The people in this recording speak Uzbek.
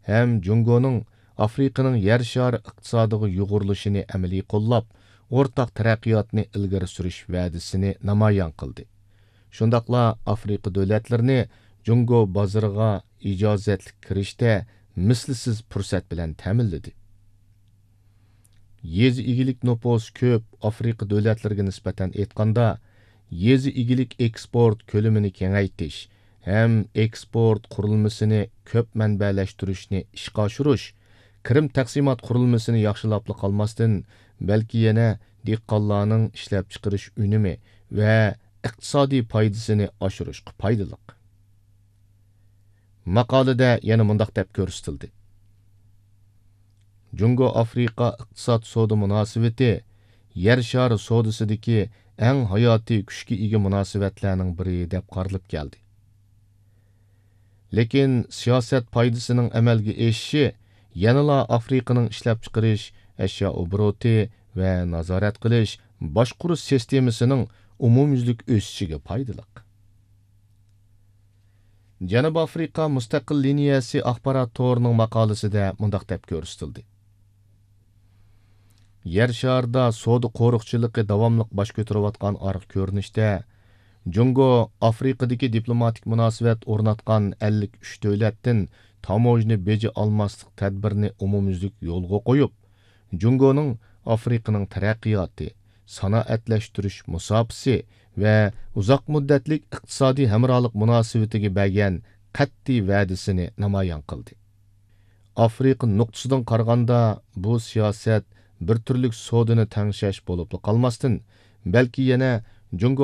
ham Jungoning Afrikaning yer shari iqtisodiga yugurilishini amaliy qo'llab, o'rtaq taraqqiyotni ilgari surish va'dasini namoyon qildi. Shundaqla Afrika davlatlarini Jungo bozoriga ijozatli kirishda mislsiz fursat bilan ta'minladi. Yezi igilik nüfus ko'p Afrika davlatlariga nisbatan aytganda, yezi igilik eksport ko'lamini kengaytirish ham eksport qurilmasini ko'p manbalashtirishni ishga oshirish, kirim taqsimot qurilmasini yaxshilab qolmasdan, balki yana dehqonlarning ishlab chiqarish unumi va iqtisodiy foydasini oshirishga foydali. Maqolada yana mundaq deb ko'rsatildi. Jungo-Afrika iqtisod savdo munosabati yer shari savdosidagi eng hayotiy kuchga ega munosabatlarning biri deb qaralib keldi. Lekin siyosat foydasining amalga oshishi yanala Afrikaning ishlab chiqarish, ashyo obroti va nazorat qilish boshqaruv sistemasining umumyuzlik o'sishiga foydali. Janubiy Afrika mustaqil liniyasi axborot to'rining maqolasida mundaq deb ko'rsatildi. Yer sharida savdo qo'riqchiligi davomli bosh ko'tarayotgan ariq ko'rinishda, Jungo Afrikadagi diplomatik munosabat o'rnatgan 53 davlatdan tamojni beji olmaslik tadbirini umumyuzlik yo'lga qo'yib, Jungoning Afrikaning taraqqiyoti, sanoatlashtirish musobaqasi va uzoq muddatlik iqtisodiy hamrohlik munosabatiga bergan qat'iy va'dasini namoyon qildi. Afrika nuqtasidan qaraganda bu siyosat bir turlik savdoni tangshash bo'lib qolmasdan, balki yana Jungo